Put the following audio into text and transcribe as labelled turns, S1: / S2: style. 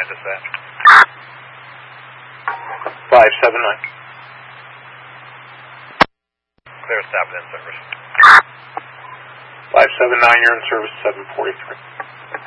S1: dispatch.
S2: 579.
S1: Clear, stop it in service.
S2: 579, you're in service 743.